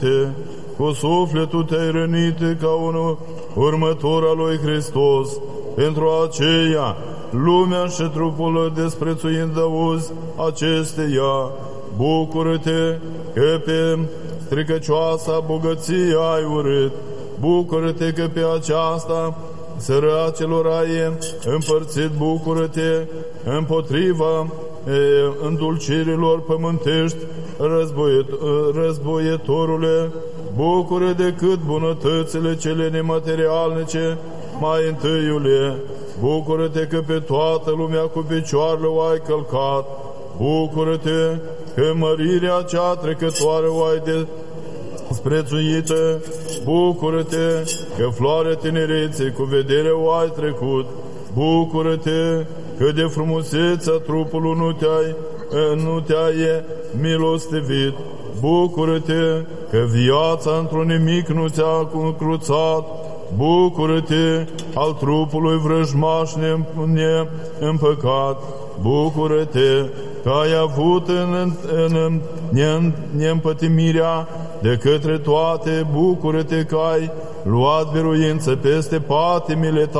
Cu sufletul te-ai rănit ca un următor al lui Hristos. Pentru aceea, lumea și trupul desprețuind auzi acesteia, bucură-te că pe stricăcioasa bogăție ai urât. Bucură-te că pe aceasta săracilor ai împărțit. Bucură-te împotriva îndulcirilor pământești, războietorule. Bucură decât bunătățile cele nematerialnice, mai întâiule. Bucură-te că pe toată lumea cu picioarele o ai călcat. Bucură-te că mărirea cea trecătoare o ai desprețuită. Bucură-te că floarea tinereței cu vedere o ai trecut. Bucură-te că de frumusețea trupului nu te-ai milostivit. Bucură-te că viața într-un nimic nu ți-a cruțat. Bucură-te al trupului vrăjmaș neîmpăcat. Bucură-te că ai avut în neîmpătimirea de către toate. Bucură-te că ai luat biruință peste patimile tale.